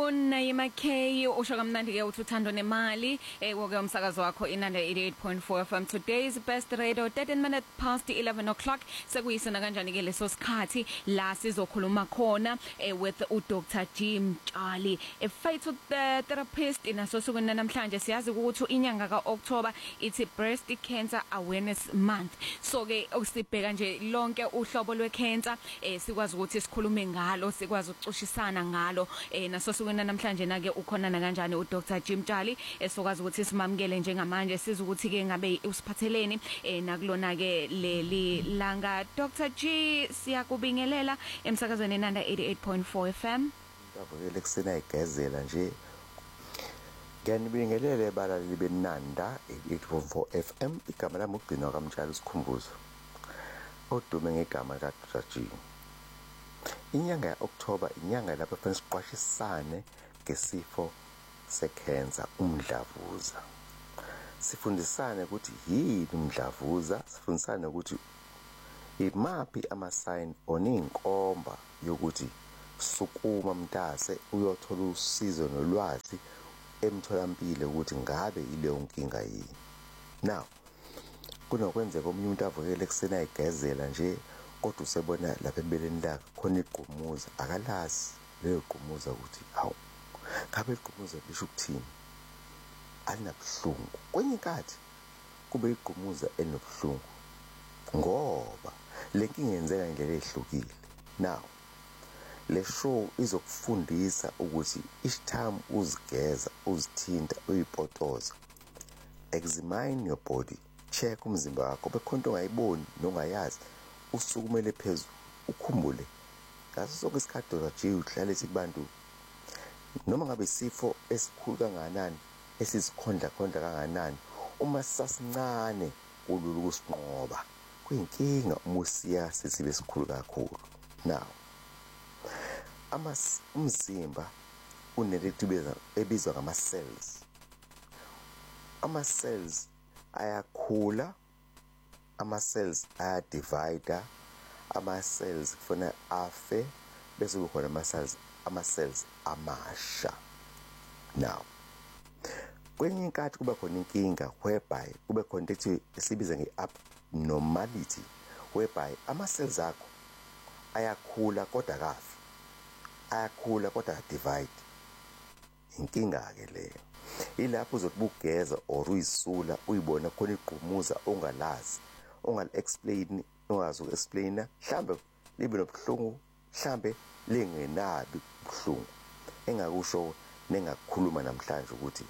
Naima K usho kamnandi ke uthi uthando nemali woke umsakazo wakho inanda 88.4 FM. Today's best radio 13 minutes past 11 o'clock. Sekuyisona kanjani ke leso sikhathi la sizokhuluma khona with uDr Jim Mtshali, a fatal therapist inaso sukuna namhlanje. Siyazi ukuthi inyanga kaOctober ithi breast cancer awareness month. So ke usibheka nje lonke uhlobo lwecancer sikwazi ukuthi sikhulume ngalo, sikwazi ukucushisana ngalo naso sukuna namhlanje na ke ukhona na kanjani uDr Jim Mtshali esokwazi ukuthi simamukele njengamanje siza ukuthi ke ngabe usiphatheleni nakulona ke leli langa. Dr G siyakubingelela emsakazweni nanda 88.4 FM. Ngabukele kusena igezela nje. Ngiyanibingelela ebalaleli benanda 88.4 FM. Igama lami ugcina kaMtshali Sikhumbuzo. Odume ngegama kaDr G. Inyanga yaOctober inyanga lapho fanele siqwashisane ngesifo secancer, umdlavuza. Sifundisane ukuthi yini umdlavuza, sifundisane ukuthi imaphi ama-sign oninkomba yokuthi sukuma mntase uyothola usizo nolwazi emtholampilo ukuthi ngabe ileyo nkinga yini. Now kunokwenzeka umuntu avukele kusena igezela nje kodwa usebona lapha ebeleni lakhe khona igqumuza, akalazi leyo gqumuza ukuthi hawu ngabe igqumuza lisho ukuthini, alinabuhlungu. Kwenye inkathi kube igqumuza enobuhlungu ngoba lenkinga yenzeka ngendlela ehlukile. Now le show izokufundisa ukuthi each time uzigeza, uzithinta, uyipotoza, examine your body, check umzimba wakho bekhonto ongayiboni nongayazi, usukumele phezulu, ukhumbule ngaso sonke isikhathi Dr G uhlale kubantu noma ngabe isifo esikhulu kanganani, esisikhondla kanganani, uma sasincane kulula ukusinqoba. Kuyinkinga uma usiya sesibe sikhulu kakhulu. Now umzimba unelekthi ebizwa ngama cells. Ama cells ayakhula, ama cells ayadivide, ama cells kufuna afe bese kukhona ama cells amasha. Now kwenye inkathi kuba khona inkinga whereby kube khona into esibiza nge-abnormality whereby ama cells akho ayakhula kodwa kafi, ayakhula kodwa divide. Inkinga ke leyo. Ilapho uzokubugeza or uyisula uyibona khona igqumuza ongalazi, ongal-explain, ongazi uku-explaina, mhlambe libe nobuhlungu, mhlambe lingenabi ubuhlungu. Engakusho nengakukhuluma namhlanje ukuthi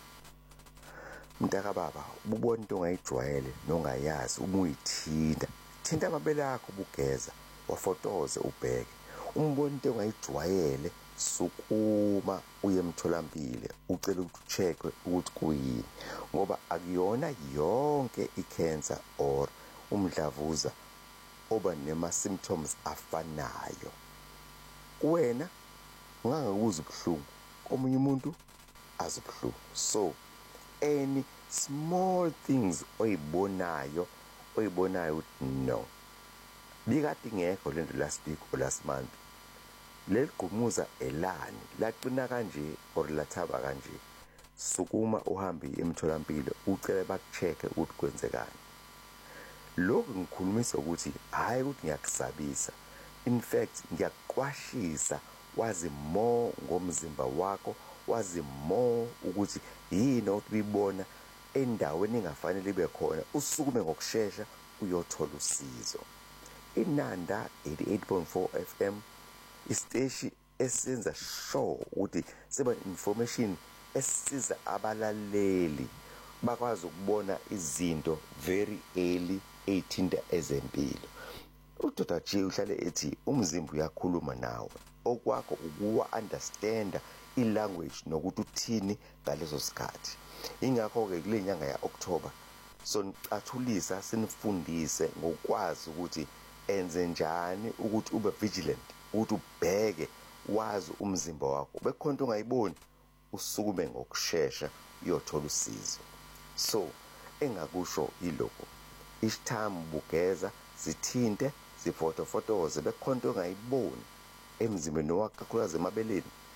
mntaka baba ububona into ongayijwayele nongayazi, uma uyithinta thinta amabele akho ubugeza, wafotoze ubheke. Umbona into ongayijwayele, sukuma uye emtholampilo ucela ukuthi ucheckwe ukuthi kuyini, ngoba akuyona yonke icancer or umdlavuza oba nema symptoms afanayo. Wena ungangakuzwa ubuhlungu, omunye umuntu azubuhlungu. So any small things oyibonayo ukuthi no likade ngekho lento last week or last month, leligqumuza elani laqina kanje or lathaba kanje, sukuma uhambe emtholampilo ucela bakuchecke ukuthi kwenzekani. Lokho ngikhulumisa ukuthi hayi ukuthi ngiyakusabisa, in fact ngiyakuqwashisa wazi more ngomzimba wakho, wazi more ukuthi yini otibona endaweni engafanele ibe khona, usukume ngokusheshsha uyothola usizo. Inanda 88.4 FM isteshi esenza sure ukuthi seba information esiza abalaleli bakwazi ukubona izinto very early ethinta ezempilo. uDr G uhlale ethi umzimba uyakhuluma nawe, okwakho ukuwa understand ilanguage nokuthi uthini ngaleso sikhathi. Ingakho ke kule nyanga yaOctober sonicatshulisa sinifundise ngokwazi ukuthi enze njani ukuthi ube vigilant, ukuthi ubheke wazi umzimba wakho bekhonto ongayiboni, usukume ngokusheshsha uyothola usizo. So engakusho iloko, each time bugeza sithinte, sifotoze bekhonto ongayiboni emzimbeni wakho kakhulukazi emabeleni,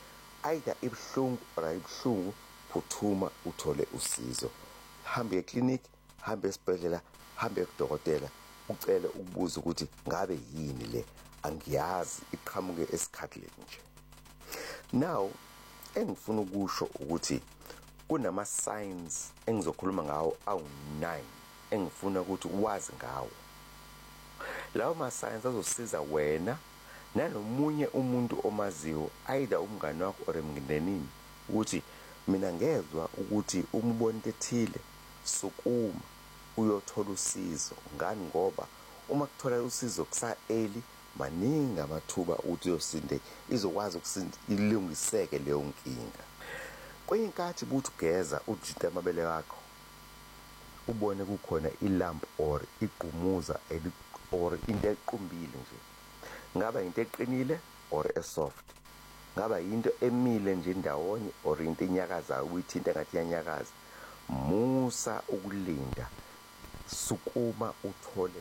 either ibhlungu or ayibhlungu, phuthuma uthole usizo. Hambe eclinic, hambe esibhedlela, hambe kudokotela, ucele ukubuza ukuthi ngabe yini le, angiyazi iqhamuke esikhathini nje. Now engifuna ukusho ukuthi kunama signs engizokhuluma ngawo awu9 engifuna ukuthi uwazi ngawo. Lawo ma signs azosiza wena nanomunye umuntu omaziyo, either umngane wakho or emndenini, ukuthi mina ngezwe ukuthi umbone into ethile, sukuma uyothola usizo. Ngani? Ngoba uma kuthola usizo kusa early, maningi amathuba ukuthi uyosinde, izokwazi ukusinda ilungiseke leyo nkinga. Kwenye inkathi buthi ugeza ujita amabele wakho, ubone kukhona ilamp or iqhumuza or into equmbile nje, ngaba into eqinile or esoft, ngaba into emile nje ndawonye or into enyakazayo uyithinta ngathi yanyakaza, musa ukulinda, sukuma uthole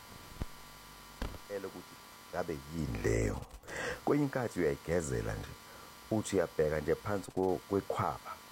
ukuthi ngabe yini leyo. Kwenye inkathi uyayigezela nje, uthi uyabheka nje phansi kwekhwapha,